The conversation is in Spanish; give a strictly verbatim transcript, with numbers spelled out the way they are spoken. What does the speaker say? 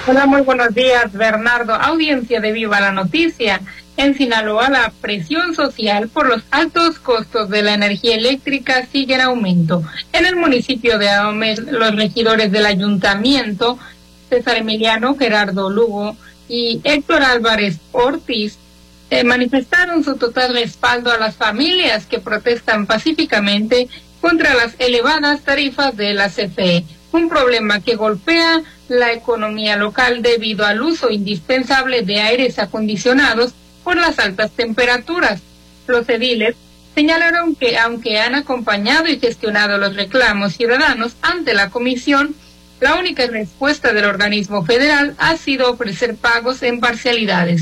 Hola, muy buenos días, Bernardo. Audiencia de Viva la Noticia. En Sinaloa, la presión social por los altos costos de la energía eléctrica sigue en aumento. En el municipio de Ahome, los regidores del ayuntamiento, César Emiliano, Gerardo Lugo y Héctor Álvarez Ortiz, eh, manifestaron su total respaldo a las familias que protestan pacíficamente contra las elevadas tarifas de la C F E, un problema que golpea la economía local debido al uso indispensable de aires acondicionados por las altas temperaturas. Los ediles señalaron que aunque han acompañado y gestionado los reclamos ciudadanos ante la comisión, la única respuesta del organismo federal ha sido ofrecer pagos en parcialidades.